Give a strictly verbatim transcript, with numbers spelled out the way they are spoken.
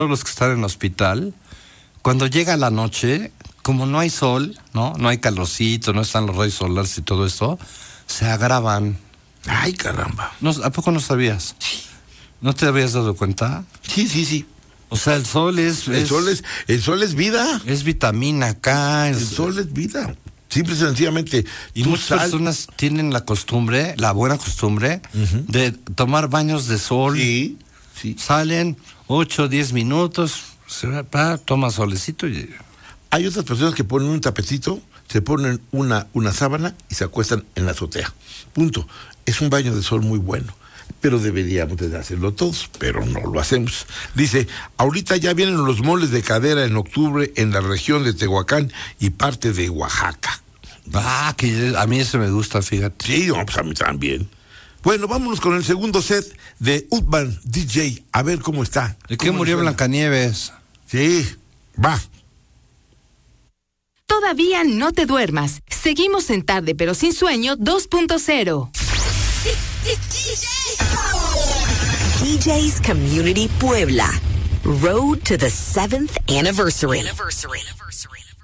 todos los que están en el hospital, cuando llega la noche, como no hay sol, ¿no? No hay calorcito, no están los rayos solares y todo eso, se agravan. Ay, caramba. No, ¿a poco no sabías? Sí. ¿No te habías dado cuenta? Sí, sí, sí. O sea, el sol es... El es, sol es, el sol es vida. Es vitamina K. Es, el sol es vida. Simple y sencillamente. Y muchas sal... personas tienen la costumbre, la buena costumbre, uh-huh. de tomar baños de sol. Sí, sí. Salen ocho, diez minutos, se va, pa, toma solecito y... Hay otras personas que ponen un tapetito, se ponen una, una sábana y se acuestan en la azotea. Punto. Es un baño de sol muy bueno. Pero deberíamos de hacerlo todos, pero no lo hacemos. Dice, ahorita ya vienen los moles de cadera en octubre en la región de Tehuacán y parte de Oaxaca. Ah, que a mí eso me gusta, fíjate. Sí, no, pues a mí también. Bueno, vámonos con el segundo set de Urban D J, a ver cómo está. ¿De qué murió Blancanieves? Sí, va. Todavía no te duermas. Seguimos en Tarde pero sin sueño dos punto cero. D J's Community Puebla. Road to the seventh anniversary. anniversary. anniversary.